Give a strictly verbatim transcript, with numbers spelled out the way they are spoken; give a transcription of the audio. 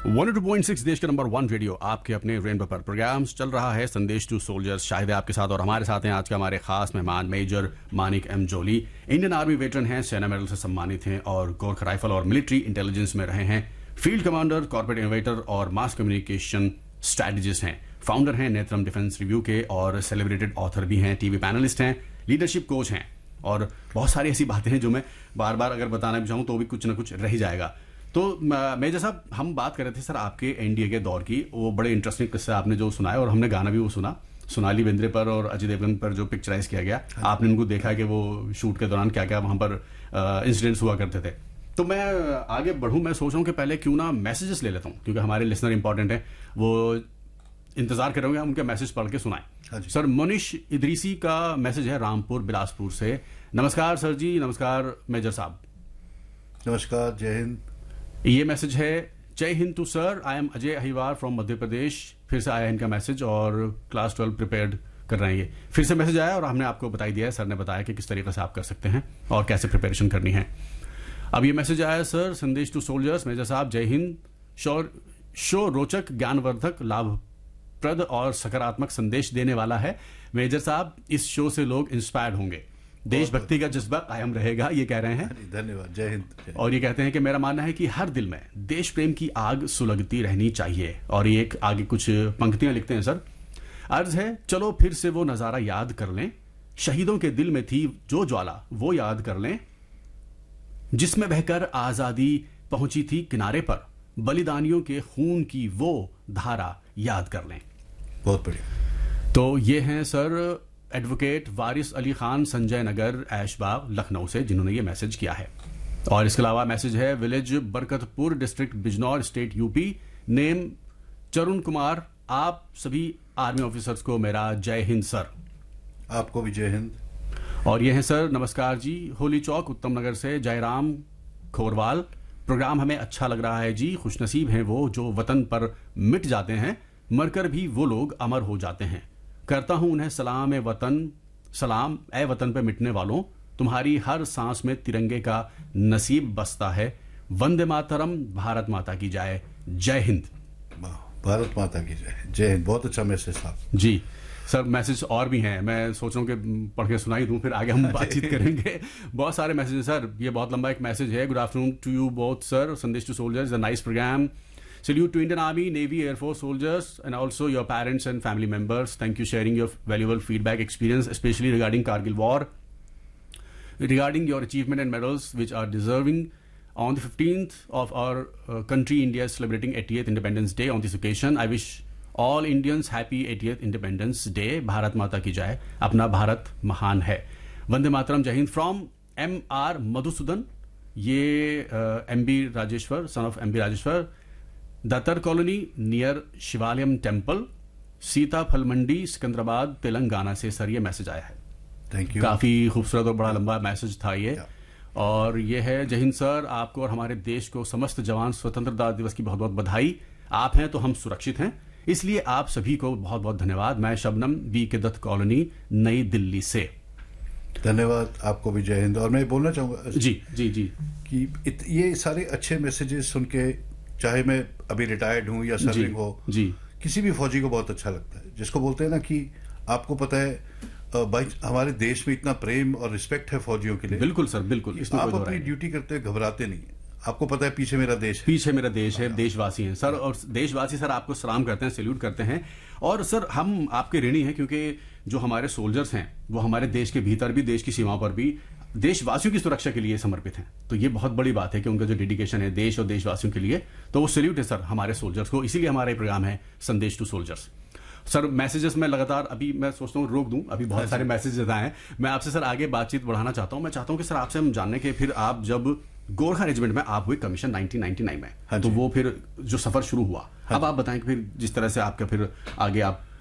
One two point six देश का number one radio आपके अपने रेनबो पर प्रोग्राम्स चल रहा है संदेश टू सोल्जर्स। शाहिद है आपके साथ और हमारे साथ हैं आज के हमारे खास मेहमान मेजर मानिक एम जोली। इंडियन आर्मी वेटरन हैं, सेना मेडल से सम्मानित हैं और गोरखा राइफल और मिलिट्री इंटेलिजेंस में रहे हैं। फील्ड कमांडर, कॉर्पोरेट इनोवेटर और मास कम्युनिकेशन स्ट्रैटेजिस्ट हैं। फाउंडर हैं नेत्रम डिफेंस रिव्यू के और सेलिब्रेटेड ऑथर भी हैं। टीवी पैनलिस्ट हैं, लीडरशिप कोच हैं और बहुत सारी ऐसी बातें हैं जो मैं बार बार अगर बताना भी चाहूँ तो भी कुछ ना कुछ रह ही जाएगा। तो मेजर साहब, हम बात कर रहे थे सर आपके एनडीए के दौर की। वो बड़े इंटरेस्टिंग किस्से आपने जो सुनाया और हमने गाना भी वो सुना, सोनाली बेंद्रे पर और अजय देवगन पर जो पिक्चराइज किया गया। आपने उनको देखा कि वो शूट के दौरान क्या क्या वहां पर इंसिडेंट्स हुआ करते थे। तो मैं आगे बढ़ूं, मैं सोच रहा हूं कि पहले क्यों ना मैसेजेस ले लेता हूं, क्योंकि हमारे लिसनर इंपॉर्टेंट है, वो इंतजार कर रहे होंगे हम उनके मैसेज पढ़ के सुनाएं। सर मनीष इदरीसी का मैसेज है रामपुर बिलासपुर से। नमस्कार सर जी। नमस्कार मेजर साहब। नमस्कार, जय हिंद। ये मैसेज है, जय Hind to sir, I am Ajay Ahiwar from Madhya Pradesh. फिर से आया इनका मैसेज और क्लास ट्वेल्व प्रिपेयर्ड कर रहे हैं। ये फिर से मैसेज आया और हमने आपको बताई दिया है, सर ने बताया कि किस तरीके से आप कर सकते हैं और कैसे प्रिपरेशन करनी है। अब ये मैसेज आया, सर संदेश टू सोल्जर्स, मेजर साहब जय हिंद। शो शो रोचक, ज्ञानवर्धक, लाभप्रद और सकारात्मक संदेश देने वाला है। मेजर साहब, इस शो से लोग इंस्पायर्ड होंगे, देशभक्ति का जज्बा कायम रहेगा, ये कह रहे हैं। धन्यवाद, जय हिंद। और ये कहते हैं कि मेरा मानना है कि हर दिल में देश प्रेम की आग सुलगती रहनी चाहिए। और ये एक आगे कुछ पंक्तियां लिखते हैं, सर अर्ज है, चलो फिर से वो नजारा याद कर लें, शहीदों के दिल में थी जो ज्वाला वो याद कर लें, जिसमें बहकर आजादी पहुंची थी किनारे पर, बलिदानियों के खून की वो धारा याद कर लें। बहुत बढ़िया। तो ये हैं सर एडवोकेट वारिस अली खान, संजय नगर, ऐशबाग, लखनऊ से, जिन्होंने ये मैसेज किया है। और इसके अलावा मैसेज है village Barkatpur, district Bijnor, state UP, name चरुण Kumar. आप सभी आर्मी ऑफिसर्स को मेरा जय हिंद सर। आपको भी जय हिंद। और ये है सर, नमस्कार जी, होली चौक, उत्तम नगर से जयराम खोरवाल। प्रोग्राम हमें अच्छा लग रहा है जी। खुशनसीब हैं वो जो वतन पर मिट जाते हैं, मरकर भी वो लोग अमर हो जाते हैं। करता हूं उन्हें सलाम ए वतन, सलाम ए वतन पे मिटने वालों, तुम्हारी हर सांस में तिरंगे का नसीब बसता है। वंदे मातरम, भारत माता की जय, जय हिंद। भारत माता की जय, जय हिंद। बहुत अच्छा मैसेज साहब जी। सर मैसेज और भी हैं, मैं सोच रहा हूँ कि पढ़ के सुनाई दूं, फिर आगे हम बातचीत करेंगे। बहुत सारे मैसेज हैं सर। ये बहुत लंबा एक मैसेज है। Good afternoon to you both sir, संदेश to soldiers, a nice program. Salute to Indian Army, Navy, Air Force soldiers, and also your parents and family members. Thank you sharing your valuable feedback experience, especially regarding Kargil War, regarding your achievement and medals, which are deserving. On the fifteenth of our uh, country, India is celebrating eightieth Independence Day. On this occasion, I wish all Indians happy eightieth Independence Day. Bharat Mata ki jai. अपना भारत महान है। वंदे मातरम, जय Hind. From M R Madhusudan, ये M B Rajeshwar, son of M B Rajeshwar, Datar colony near शिवालयम temple, सीताफल मंडी, सिकंदराबाद, तेलंगाना से sir ये message आया है। Thank you. काफी खूबसूरत और बड़ा लंबा मैसेज था ये। और ये है, जय हिंद सर, आपको और हमारे देश को समस्त जवान स्वतंत्रता दिवस की बहुत बहुत बधाई। आप हैं तो हम सुरक्षित हैं, इसलिए आप सभी को बहुत बहुत धन्यवाद। मैं शबनम, बी के दत्त कॉलोनी, नई दिल्ली से। धन्यवाद, आपको भी जय हिंद। और मैं बोलना चाहूंगा जी जी जी कि इत, ये सारे अच्छे मैसेजेस सुन के, चाहे मैं अभी रिटायर्ड हूं या सर्विंग हो, जी, किसी भी फौजी को बहुत अच्छा लगता है, जिसको बोलते हैं ना कि आपको पता है भाई हमारे देश में इतना प्रेम और रिस्पेक्ट है फौजियों के लिए। बिल्कुल सर, बिल्कुल। आप अपनी ड्यूटी करते हुए घबराते नहीं। आपको पता है पीछे मेरा देश है, पीछे मेरा देश है, देशवासी हैं सर। और देशवासी सर आपको सलाम करते हैं, सैल्यूट करते हैं। और सर हम आपके ऋणी हैं, क्योंकि जो हमारे सोल्जर्स हैं वो हमारे देश के भीतर भी, देश की सीमा पर भी देशवासियों की सुरक्षा के लिए समर्पित हैं। तो ये बहुत बड़ी बात है कि उनका जो डेडिकेशन है देश और देशवासियों के लिए, तो वो सैल्यूट है सर हमारे सोल्जर्स को। इसीलिए हमारा ये प्रोग्राम है संदेश टू सोल्जर्स। सर मैसेजेस में लगातार, अभी मैं सोचता हूँ रोक दूं, अभी बहुत सारे मैसेजेस आए हैं। मैं आपसे सर आगे बातचीत बढ़ाना चाहता हूँ। मैं चाहता हूँ कि सर आपसे हम जानने के, फिर आप जब गोरखा रेजिमेंट में आप हुए कमीशन नाइनटीन नाइंटी नाइन में, तो वो फिर जो सफर शुरू हुआ, अब आप बताएं कि फिर जिस तरह से आपका फिर आगे आप